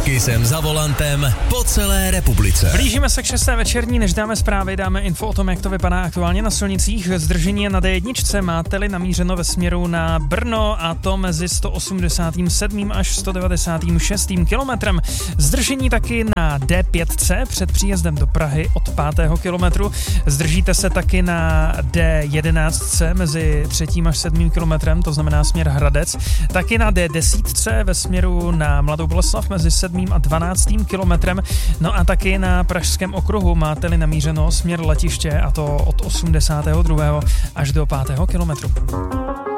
Kisem za volantem po celé republice. Blížíme se k 6. večerní, než dáme zprávy, dáme info o tom, jak to vypadá aktuálně na silnicích. Zdržení je na D1, máte-li namířeno ve směru na Brno, a to mezi 187. až 196. kilometrem. Zdržení taky na D5 před příjezdem do Prahy od 5. kilometru. Zdržíte se taky na D11 mezi 3. až 7. kilometrem, to znamená směr Hradec. Taky na D10 ve směru na Mladou Boleslav mezi 7. a 12. kilometrem. No a taky na Pražském okruhu máte-li namířeno směr Letiště, a to od 82. až do 5. kilometru.